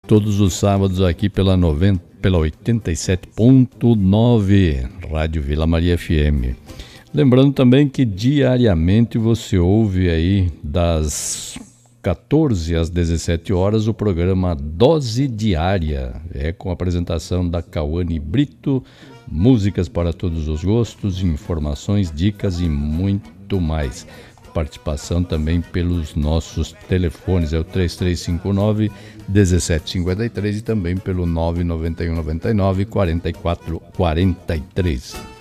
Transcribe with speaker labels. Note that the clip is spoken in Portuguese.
Speaker 1: todos os sábados aqui pela 87.9 Rádio Vila Maria FM. Lembrando também que diariamente você ouve aí das 14 às 17 horas o programa Dose Diária, com a apresentação da Cauane Brito, músicas para todos os gostos, informações, dicas e muito mais. Participação também pelos nossos telefones, é o 3359-1753 e também pelo 99199-4443.